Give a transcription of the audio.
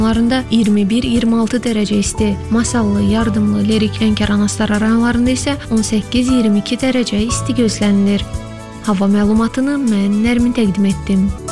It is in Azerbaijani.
rayonlarında 21-26 dərəcə isti, Masallı, Yardımlı, Lerik, Lənkəran, Astara rayonlarında isə 18-22 dərəcə isti gözlənilir. Hava məlumatını mən Nərmin təqdim etdim.